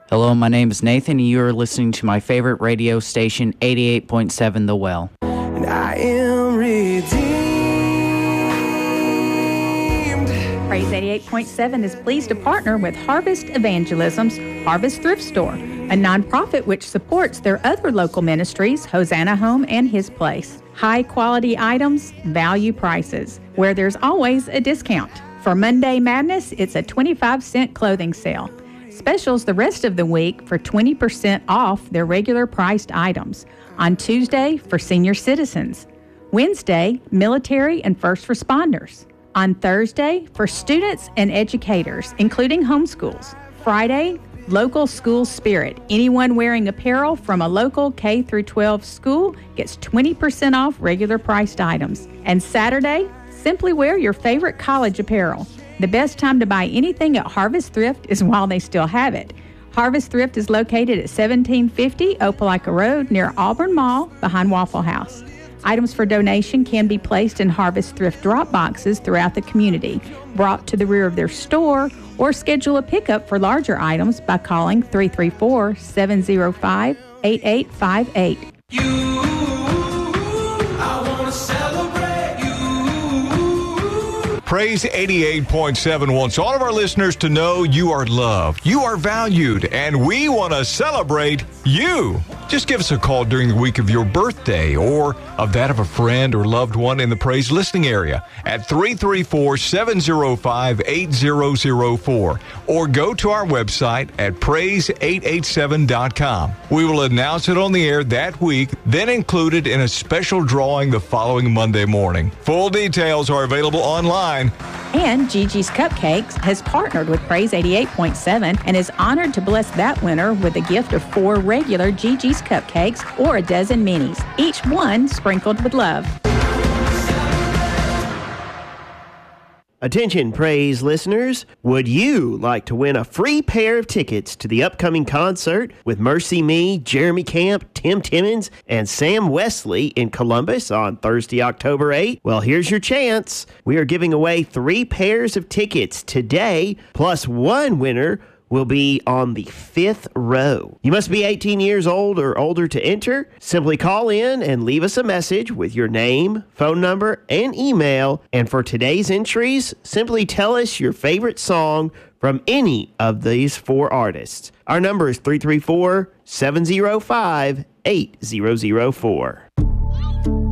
Hello, my name is Nathan, and you are listening to my favorite radio station, 88.7 The Well. And I am redeemed. Praise 88.7 is pleased to partner with Harvest Evangelism's Harvest Thrift Store, a nonprofit which supports their other local ministries, Hosanna Home and His Place. High-quality items, value prices, where there's always a discount. For Monday Madness, it's a 25-cent clothing sale. Specials the rest of the week for 20% off their regular priced items. On Tuesday, for senior citizens. Wednesday, military and first responders. On Thursday, for students and educators, including homeschools. Friday, local school spirit. Anyone wearing apparel from a local K through 12 school gets 20% off regular priced items. And Saturday, simply wear your favorite college apparel. The best time to buy anything at Harvest Thrift is while they still have it. Harvest Thrift is located at 1750 Opelika Road near Auburn Mall behind Waffle House. Items for donation can be placed in Harvest Thrift drop boxes throughout the community, brought to the rear of their store, or schedule a pickup for larger items by calling 334-705-8858. Praise 88.7 wants all of our listeners to know you are loved, you are valued, and we want to celebrate you. Just give us a call during the week of your birthday or of that of a friend or loved one in the Praise listening area at 334-705-8004 or go to our website at praise887.com. We will announce it on the air that week, then include it in a special drawing the following Monday morning. Full details are available online. And Gigi's Cupcakes has partnered with Praise 88.7 and is honored to bless that winner with a gift of 4 regular Gigi's Cupcakes or a dozen minis, each one sprinkled with love. Attention, Praise listeners. Would you like to win a free pair of tickets to the upcoming concert with Mercy Me, Jeremy Camp, Tim Timmons, and Sam Wesley in Columbus on Thursday, October 8th? Well, here's your chance. We are giving away 3 pairs of tickets today, plus one winner will be on the 5th row. You must be 18 years old or older to enter. Simply call in and leave us a message with your name, phone number, and email. And for today's entries, simply tell us your favorite song from any of these 4 artists. Our number is 334-705-8004.